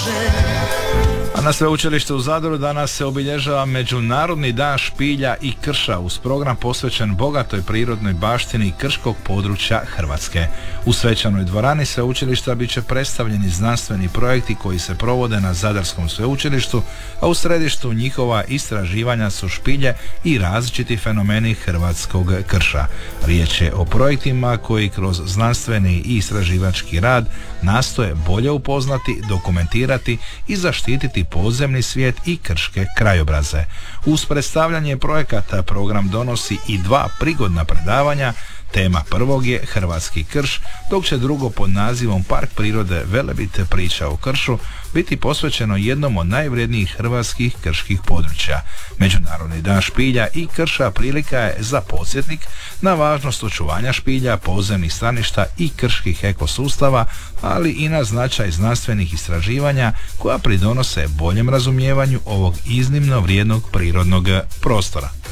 A na sveučilištu u Zadru danas se obilježava Međunarodni dan špilja i krša uz program posvećen bogatoj prirodnoj baštini krškog područja Hrvatske. U svečanoj dvorani sveučilišta bit će predstavljeni znanstveni projekti koji se provode na Zadarskom sveučilištu, a u središtu njihova istraživanja su špilje i različiti fenomeni hrvatskog krša. Riječ je o projektima koji kroz znanstveni i istraživački rad nastoje bolje upoznati, dokumentirati i zaštititi podzemni svijet i krške krajobraze. Uz predstavljanje projekata program donosi i 2 prigodna predavanja. Tema prvog je Hrvatski krš, dok će drugo pod nazivom Park prirode Velebit priča o kršu biti posvećeno jednom od najvrijednijih hrvatskih krških područja. Međunarodni dan špilja i krša prilika je za podsjetnik na važnost očuvanja špilja, podzemnih staništa i krških ekosustava, ali i na značaj znanstvenih istraživanja koja pridonose boljem razumijevanju ovog iznimno vrijednog prirodnog prostora.